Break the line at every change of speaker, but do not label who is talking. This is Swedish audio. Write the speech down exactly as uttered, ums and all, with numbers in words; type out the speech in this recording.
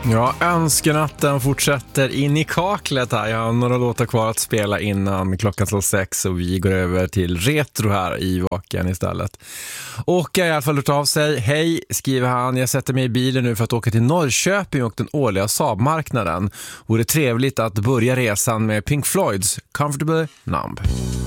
Ja, önskenatten fortsätter in i kaklet här. Jag har några låtar kvar att spela innan klockan slår sex och vi går över till retro här i Vaken istället. Och jag har i alla fall hört av sig. Hej, skriver han. Jag sätter mig i bilen nu för att åka till Norrköping och den årliga Saab-marknaden. Vore trevligt att börja resan med Pink Floyds Comfortable Numb.